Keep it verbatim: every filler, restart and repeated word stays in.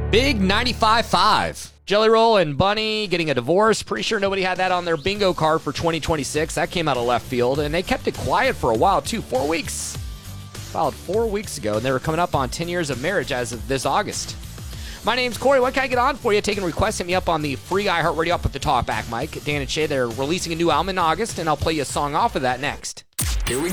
Big ninety-five five. Jelly Roll and Bunny getting a divorce. Pretty sure nobody had that on their bingo card for twenty twenty-six. That came out of left field, and they kept it quiet for a while, too. Four weeks. Filed four weeks ago, and they were coming up on ten years of marriage as of this August. My name's Corey. What can I get on for you? Taking requests, hit me up on the free iHeartRadio up with the talkback mic. Dan and Shay, they're releasing a new album in August, and I'll play you a song off of that next. Here we